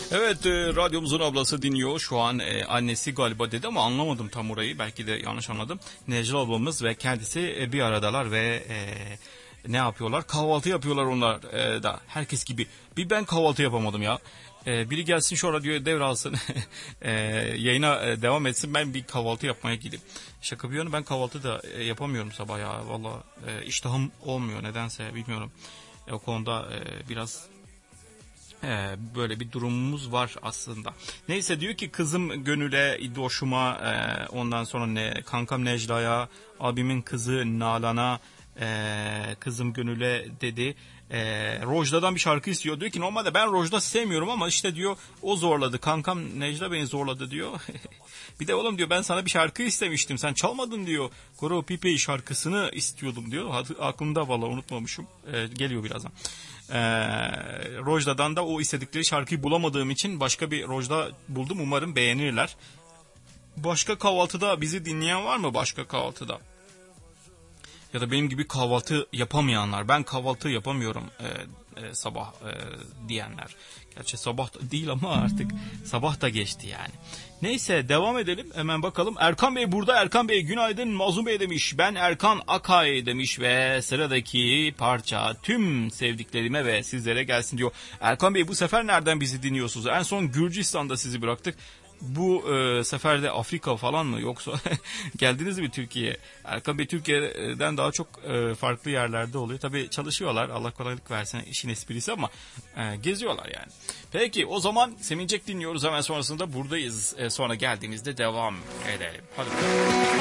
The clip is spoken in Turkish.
Evet, radyomuzun ablası dinliyor. Şu an annesi galiba dedi ama anlamadım tam orayı. Belki de yanlış anladım. Necla ablamız ve kendisi bir aradalar ve ne yapıyorlar? Kahvaltı yapıyorlar onlar da. Herkes gibi. Bir ben kahvaltı yapamadım ya. Biri gelsin şu radyoyu devralsın. Yayına devam etsin. Ben bir kahvaltı yapmaya gideyim. Şaka bir yana ben kahvaltı da yapamıyorum sabah ya. Valla iştahım olmuyor nedense bilmiyorum. O konuda biraz... böyle bir durumumuz var aslında. Neyse diyor ki kızım Gönül'e, İdoş'uma, ondan sonra kankam Necla'ya, abimin kızı Nalan'a, kızım Gönül'e dedi. Rojda'dan bir şarkı istiyor. Diyor ki normalde ben Rojda sevmiyorum ama işte diyor o zorladı. Kankam Necla beni zorladı diyor. Bir de oğlum diyor ben sana bir şarkı istemiştim. Sen çalmadın diyor. Goro Pipe'yi şarkısını istiyordum diyor. Aklımda valla unutmamışım. Geliyor birazdan. Rojda'dan da o istedikleri şarkıyı bulamadığım için başka bir Rojda buldum. Umarım beğenirler. Başka kahvaltıda bizi dinleyen var mı başka kahvaltıda? Ya da benim gibi kahvaltı yapamayanlar. Ben kahvaltı yapamıyorum sabah diyenler. Gerçi sabah da değil ama artık sabah da geçti yani. Neyse devam edelim. Hemen bakalım. Erkan Bey burada. Erkan Bey günaydın. Mazlum Bey demiş. Ben Erkan Akay demiş ve sıradaki parça tüm sevdiklerime ve sizlere gelsin diyor. Erkan Bey bu sefer nereden bizi dinliyorsunuz? En son Gürcistan'da sizi bıraktık. Bu seferde Afrika falan mı yoksa geldiniz mi Türkiye'ye? Erkan Bey Türkiye'den daha çok farklı yerlerde oluyor. Tabii çalışıyorlar Allah kolaylık versin işin esprisi ama geziyorlar yani. Peki o zaman Sevincek dinliyoruz hemen sonrasında buradayız. Sonra geldiğimizde devam edelim. Hadi.